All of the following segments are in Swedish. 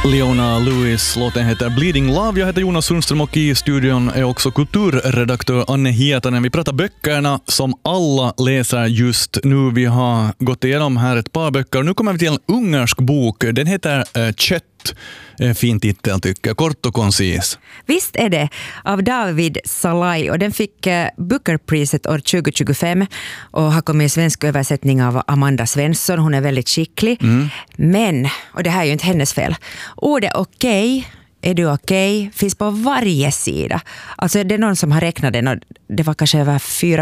Leona Lewis, låten heter Bleeding Love. Jag heter Jonas Sundström och i studion är också kulturredaktör Anne Hietanen. Vi pratar böckerna som alla läser just nu. Vi har gått igenom här ett par böcker. Nu kommer vi till en ungersk bok. Den heter Kött. Fin titel tycker jag, kort och koncis. Visst är det, av David Salai, och den fick Bookerpriset år 2025 och har kommit i svensk översättning av Amanda Svensson. Hon är väldigt skicklig. Men, och det här är ju inte hennes fel, ordet okej, är du okej, finns på varje sida. Alltså det är någon som har räknat den och det var kanske över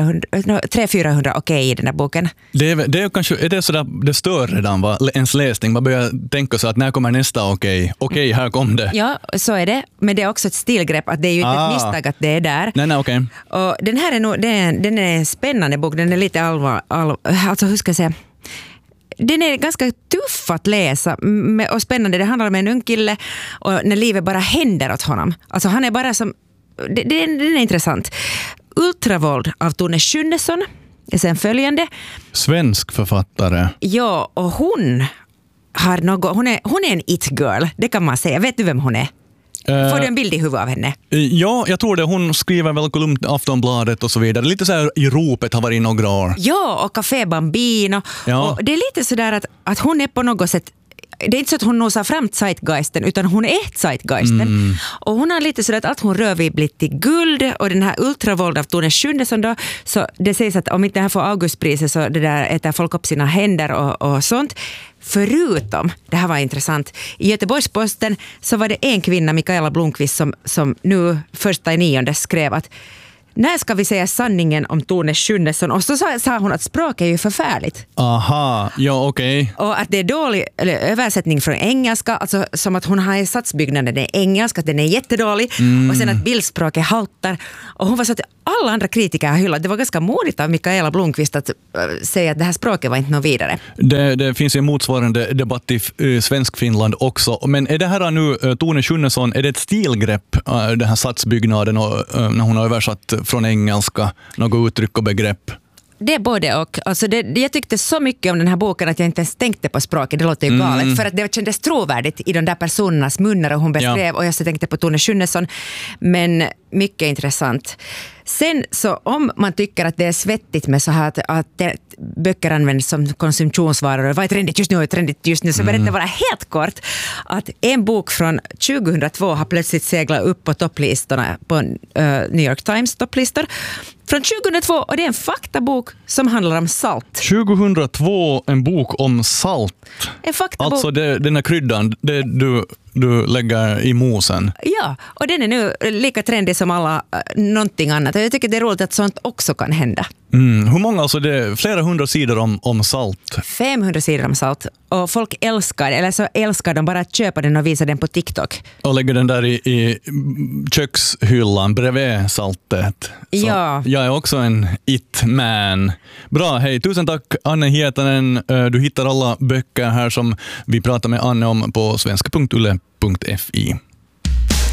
300-400 okej i den här boken. Det är kanske, är det sådär, det stör redan va? Ens läsning, man börjar tänka så att när kommer nästa okej? Okej, här kom det. Ja, så är det. Men det är också ett stilgrepp att det är ju inte ett misstag att det är där. Nej, okej. Och den här är nog, den är en spännande bok, den är lite alltså hur ska jag säga? Den är ganska tuff att läsa och spännande. Det handlar om en ung kille och när livet bara händer åt honom. Alltså han är bara som... Den är intressant. Ultravåld av Tone Schunnesson är sen följande. Svensk författare. Ja, och hon har något... Hon är en it-girl, det kan man säga. Vet du vem hon är? Får du en bild i huvudet av henne? Ja, jag tror det. Hon skriver väl kolumn Aftonbladet och så vidare. Lite så här i ropet har varit i några år. Ja, och Café Bambino. Ja. Och det är lite sådär att hon är på något sätt... Det är inte så att hon nosar fram zeitgeisten, utan hon är zeitgeisten. Och hon har lite sådär att hon rör vid blivit till guld, och den här ultravåld av Tone Schunnesson då, så det sägs att om inte det här får Augustpriset så det där äter folk upp sina händer och sånt. Förutom, det här var intressant, i Göteborgs-Posten så var det en kvinna, Mikaela Blomqvist, som nu 1/9 skrev att när ska vi säga sanningen om Tone Schunnesson? Och så sa hon att språk är ju förfärligt. Aha, ja okej. Och att det är dålig översättning från engelska, alltså som att hon har i satsbyggnaden, det är engelska, att den är jättedålig. Och sen att bildspråket haltar. Och hon var så att alla andra kritiker har hyllat. Det var ganska modigt av Mikaela Blomqvist att säga att det här språket var inte något vidare. Det finns en motsvarande debatt i svensk Finland också. Men är det här nu, Tone Schunnesson, är det ett stilgrepp, den här satsbyggnaden och, när hon har översatt från engelska, något uttryck och begrepp? Det är både och. Alltså jag tyckte så mycket om den här boken att jag inte ens tänkte på språket. Det låter ju galet, för att det kändes trovärdigt i de där personernas munnar och hon beskrev, och jag så tänkte på Tone Schunnesson. Men mycket intressant. Sen så om man tycker att det är svettigt med så här att böcker används som konsumtionsvaror och vad är trendigt just nu så berättar jag bara helt kort att en bok från 2002 har plötsligt seglat upp på topplistorna på New York Times topplistor från 2002, och det är en faktabok som handlar om salt. 2002, en bok om salt. En faktabok. Alltså den här kryddan, det du lägger i mosen. Ja, och den är nu lika trendig som alla någonting annat. Jag tycker det är roligt att sånt också kan hända. Hur många? Alltså det är flera hundra sidor om salt. 500 sidor om salt. Och folk älskar det, eller så älskar de bara att köpa den och visa den på TikTok. Och lägger den där i kökshyllan bredvid saltet. Så ja. Jag är också en it-man. Bra, hej. Tusen tack Anne Hietanen. Du hittar alla böcker här som vi pratar med Anne om på svenska.yle.fi.